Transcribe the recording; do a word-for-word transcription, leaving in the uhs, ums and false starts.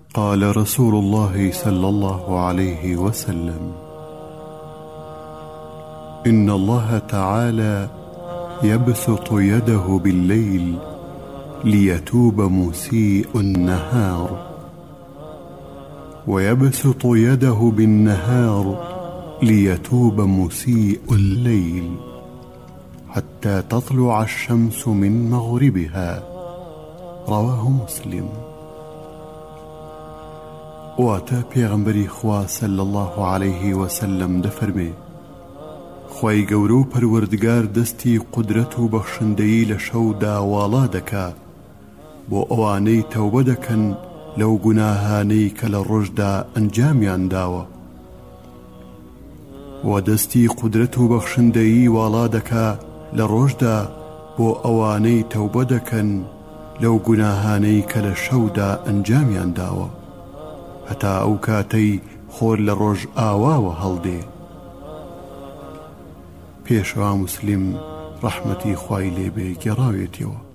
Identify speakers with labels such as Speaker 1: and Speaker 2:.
Speaker 1: قال رسول الله صلى الله عليه وسلم: إن الله تعالى يبسط يده بالليل ليتوب مسيء النهار، ويبسط يده بالنهار ليتوب مسيء الليل، حتى تطلع الشمس من مغربها. رواه مسلم. واتا پیغمبری خوا صلی الله عليه وسلم دفرمي: خوای گەورە و پەروەردگار دەستی قودرەت و بەخشندەیی لە شەودا واڵا دەکا بۆ ئەوانەی تەوبە دەکەن لەو گوناهانەی کە لە ڕۆژدا ئەنجامیان داوە، و دەستی قودرەت و بەخشندەیی واڵا دەکا لە ڕۆژدا بۆ ئەوانەی تەوبە دەکەن لەو گوناهانەی کە لە شەودا ئەنجامیان داوە، هەتا ئەو کاتەی خۆر لە ڕۆژ ئاواوە هەڵدێ. پێشەوا موسلیم ڕەحمەتی خوای لێبێ گێڕاوێتەوە.